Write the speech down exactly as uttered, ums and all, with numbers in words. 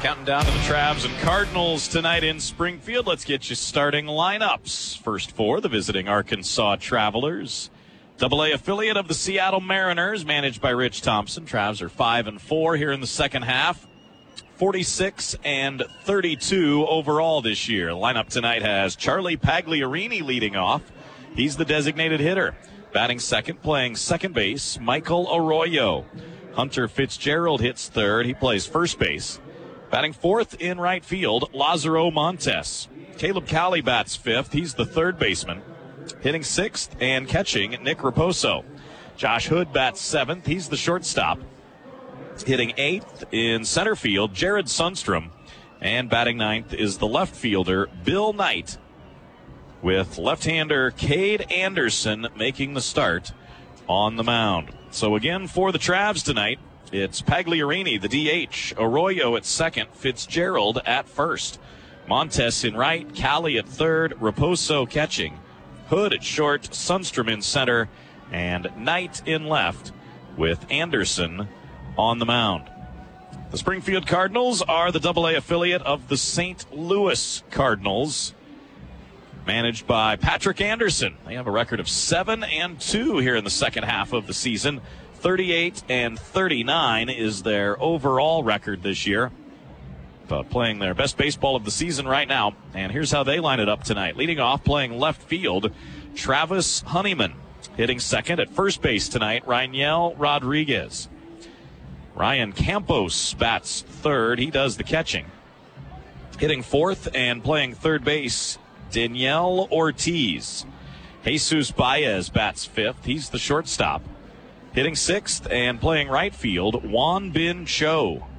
Counting down to the Travs and Cardinals tonight in Springfield. Let's get you starting lineups. First for the visiting Arkansas Travelers. Double A affiliate of the Seattle Mariners, managed by Rich Thompson. Travs are five and four here in the second half. forty-six and thirty-two overall this year. The lineup tonight has Charlie Pagliarini leading off. He's the designated hitter. Batting second, playing second base, Michael Arroyo. Hunter Fitzgerald hits third. He plays first base. Batting fourth in right field, Lazaro Montes. Caleb Cowley bats fifth. He's the third baseman. Hitting sixth and catching, Nick Raposo. Josh Hood bats seventh. He's the shortstop. Hitting eighth in center field, Jared Sundstrom. And batting ninth is the left fielder, Bill Knight, with left-hander Cade Anderson making the start on the mound. So again, for the Travs tonight, it's Pagliarini, the D H, Arroyo at second, Fitzgerald at first, Montes in right, Cali at third, Raposo catching, Hood at short, Sundstrom in center, and Knight in left with Anderson on the mound. The Springfield Cardinals are the Double A affiliate of the Saint Louis Cardinals, managed by Patrick Anderson. They have a record of seven and two here in the second half of the season. thirty-eight and thirty-nine is their overall record this year. But playing their best baseball of the season right now. And here's how they line it up tonight. Leading off, playing left field, Travis Honeyman. Hitting second at first base tonight, Raniel Rodriguez. Ryan Campos bats third. He does the catching. Hitting fourth and playing third base, Danielle Ortiz. Jesus Baez bats fifth. He's the shortstop. Hitting sixth and playing right field, Juan Bin Cho.